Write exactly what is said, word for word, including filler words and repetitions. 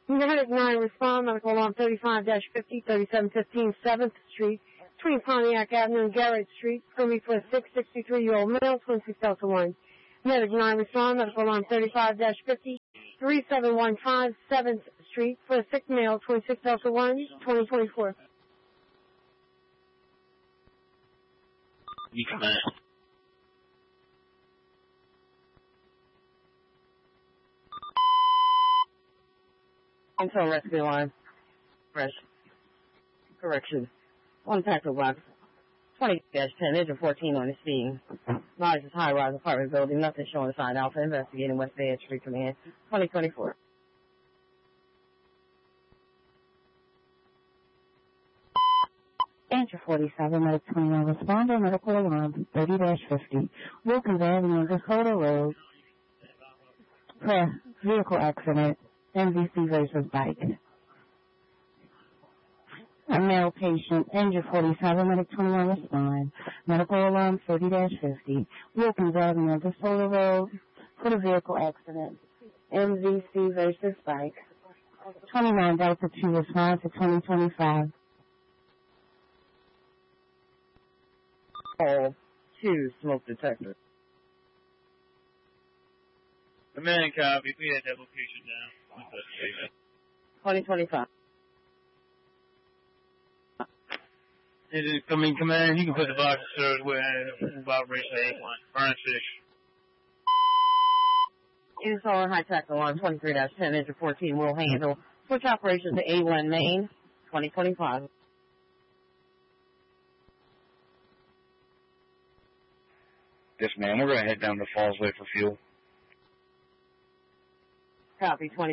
Medic nine, respond, medical alarm thirty-five fifty, thirty-seven fifteen seventh Street, between Pontiac Avenue and Garrett Street, going to be for a six sixty-three-year-old male, twenty-six Delta one. Medic nine, respond, medical alarm thirty-five fifty, thirty-seven fifteen seventh Street, for a sick male, twenty-six Delta one, twenty twenty-four. You come in. Until rescue line. Fresh. Correction. One tackle box. twenty ten, engine fourteen on the scene. Largest high-rise apartment building. Nothing showing sign. Alpha investigating West Bay Street Command. twenty twenty-four. Engine forty-seven, medic twenty-one, responder, medical alarm thirty fifty. Wilkins Avenue, Dakota Road. Press, vehicle accident. M V C versus bike. A male patient, engine forty-seven, medic twenty-one, respond. Medical alarm thirty fifty. Wilkins Avenue, Dakota Road, for the vehicle accident. M V C versus bike. twenty-nine Delta two, respond to twenty twenty-five. Call two, smoke detector. Command copy. We had that location down. twenty twenty-five. It is coming command. You can put the box served with operation eight one. Burn fish. Install high tech alarm twenty-three ten, engine fourteen will handle. Switch operations to A one main, twenty twenty-five. Yes, ma'am. We're going to head down to Fallsway for fuel. Copy, twenty